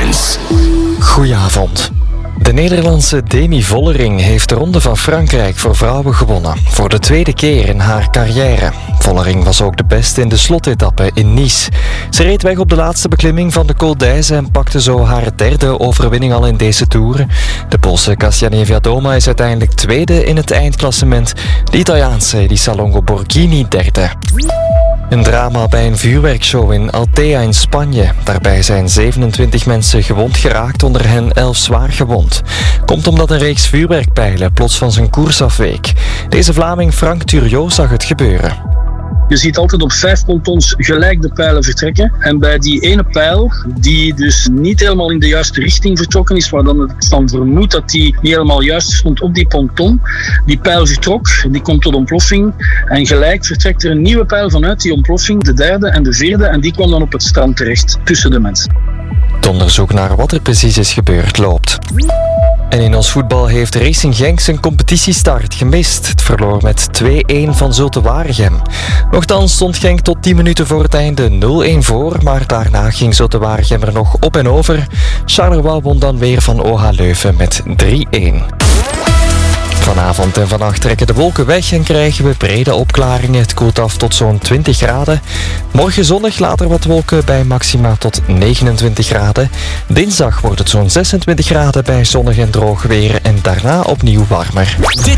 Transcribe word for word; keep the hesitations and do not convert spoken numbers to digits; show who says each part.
Speaker 1: Lowlands.
Speaker 2: Goedenavond. De Nederlandse Demi Vollering heeft de Ronde van Frankrijk voor vrouwen gewonnen. Voor de tweede keer in haar carrière. Vollering was ook de beste in de slotetappe in Nice. Ze reed weg op de laatste beklimming van de Col d'Èze en pakte zo haar derde overwinning al in deze Tour. De Poolse Kasia Niewiadoma is uiteindelijk tweede in het eindklassement. De Italiaanse Elisa Longo Borghini derde. Een drama bij een vuurwerkshow in Altea in Spanje. Daarbij zijn zevenentwintig mensen gewond geraakt, onder hen elf zwaar gewond. Komt omdat een reeks vuurwerkpijlen plots van zijn koers afweek. Deze Vlaming Frank Turriot zag het gebeuren.
Speaker 3: Je ziet altijd op vijf pontons gelijk de pijlen vertrekken. En bij die ene pijl, die dus niet helemaal in de juiste richting vertrokken is, waar dan het van vermoedt dat die niet helemaal juist stond op die ponton, die pijl vertrok, die komt tot ontploffing. En gelijk vertrekt er een nieuwe pijl vanuit die ontploffing, de derde en de vierde, en die kwam dan op het strand terecht, tussen de mensen.
Speaker 2: Het onderzoek naar wat er precies is gebeurd loopt. En in ons voetbal heeft Racing Genk zijn competitiestart gemist. Het verloor met twee-een van Zulte Waregem. Nochtans stond Genk tot tien minuten voor het einde nul-een voor, maar daarna ging Zulte Waregem er nog op en over. Charleroi won dan weer van O H Leuven met drie-een. Vanavond en vannacht trekken de wolken weg en krijgen we brede opklaringen. Het koelt af tot zo'n twintig graden. Morgen zonnig, later wat wolken bij maxima tot negenentwintig graden. Dinsdag wordt het zo'n zesentwintig graden bij zonnig en droog weer en daarna opnieuw warmer.
Speaker 1: Dit